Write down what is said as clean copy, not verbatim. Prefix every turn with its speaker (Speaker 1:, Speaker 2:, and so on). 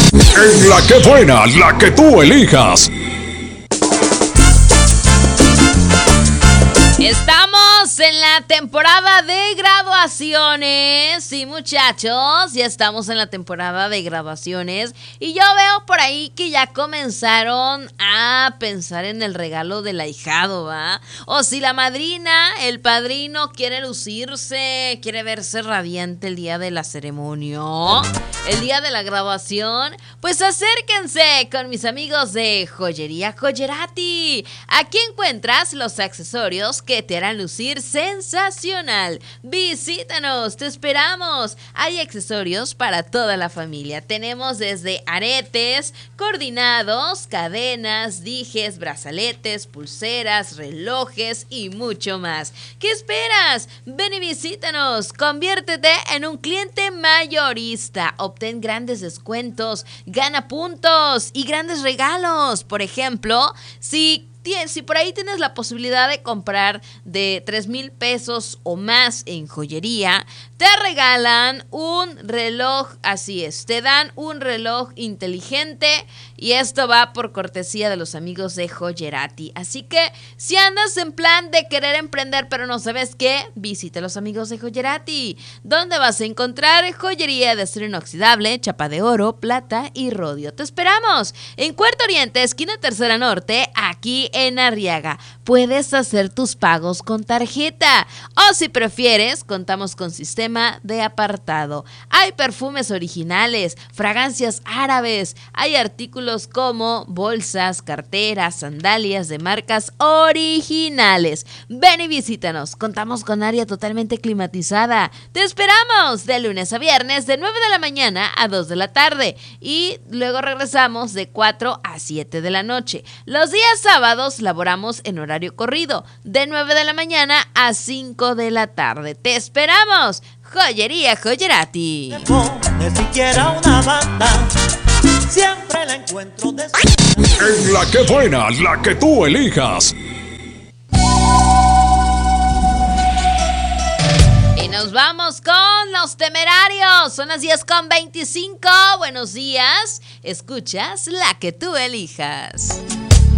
Speaker 1: En La Que Buena, la que tú elijas.
Speaker 2: Estamos en la temporada de graduaciones. Sí, muchachos, ya estamos en la temporada de graduaciones. Y yo veo por ahí que ya comenzaron a pensar en el regalo del ahijado, ¿va? O si la madrina, el padrino quiere lucirse, quiere verse radiante el día de la ceremonia, el día de la graduación, pues acérquense con mis amigos de Joyería Joyerati. Aquí encuentras los accesorios que te harán lucir sensacional. Visítanos, te esperamos. Hay accesorios para toda la familia. Tenemos desde aretes, coordinados, cadenas, dijes, brazaletes, pulseras, relojes y mucho más. ¿Qué esperas? Ven y visítanos. Conviértete en un cliente mayorista. Obtén grandes descuentos, gana puntos y grandes regalos. Por ejemplo, si por ahí tienes la posibilidad de comprar de 3,000 pesos o más en joyería, te regalan un reloj, así es, te dan un reloj inteligente y esto va por cortesía de los amigos de Joyerati. Así que si andas en plan de querer emprender pero no sabes qué, visita a los amigos de Joyerati, donde vas a encontrar joyería de acero inoxidable, chapa de oro, plata y rodio. Te esperamos en Cuarto Oriente, esquina Tercera Norte, aquí en Arriaga. Puedes hacer tus pagos con tarjeta o si prefieres, contamos con sistema de apartado. Hay perfumes originales, fragancias árabes, hay artículos como bolsas, carteras, sandalias de marcas originales. Ven y visítanos, contamos con área totalmente climatizada. Te esperamos de lunes a viernes de 9 de la mañana a 2 de la tarde y luego regresamos de 4 a 7 de la noche. Los días sábados laboramos en horario corrido, de 9 de la mañana a 5 de la tarde. ¡Te esperamos! Joyería Joyerati.
Speaker 3: Ni siquiera una banda, siempre la encuentro de...
Speaker 1: En La Que Buena, la que tú elijas.
Speaker 2: Y nos vamos con Los Temerarios. Son las 10:25. Buenos días. Escuchas La Que Tú Elijas.